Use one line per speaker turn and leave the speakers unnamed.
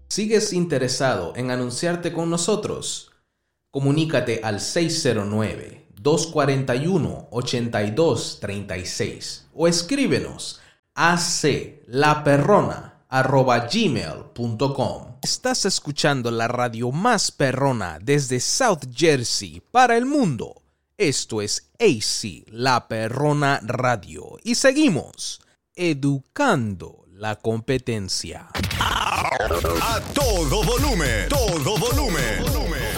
¿Sigues interesado en anunciarte con nosotros? Comunícate al 609-241-8236 o escríbenos a aclaperrona@gmail.com. Estás escuchando la radio más perrona desde South Jersey para el mundo. Esto es AC La Perrona Radio y seguimos educando la competencia.
A todo volumen, todo volumen.